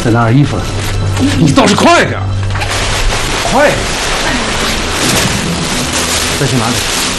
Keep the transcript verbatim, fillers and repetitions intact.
再拿点衣服来。你倒是快点，快点！再去哪里？